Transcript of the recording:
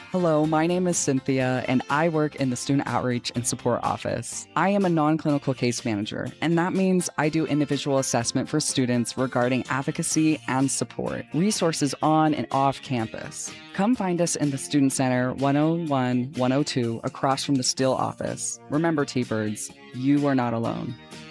Hello, my name is Cynthia, and I work in the Student Outreach and Support Office. I am a non clinical case manager, and that means I do individual assessment for students regarding advocacy and support, resources on and off campus. Come find us in the Student Center 101 102 across from the Still office. Remember, T Birds, you are not alone.